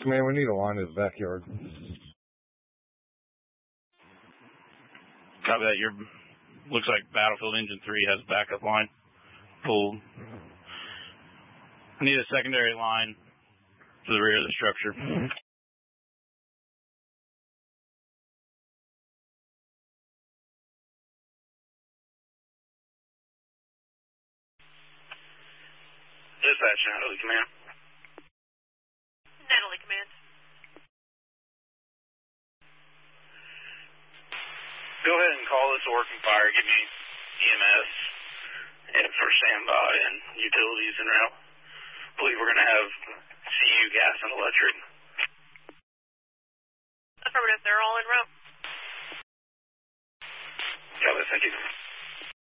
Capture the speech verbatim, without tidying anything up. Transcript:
Command, we need a line in the backyard. Copy that. Your looks like Battlefield Engine three has a backup line pulled. I need a secondary line to the rear of the structure. Dispatch, Natalie Command. Natalie Command. Go ahead and call this working fire. Give me E M S and for standby and utilities en route. I believe we're going to have C U, gas, and electric. Affirmative. They're all en route. Copy. Thank you.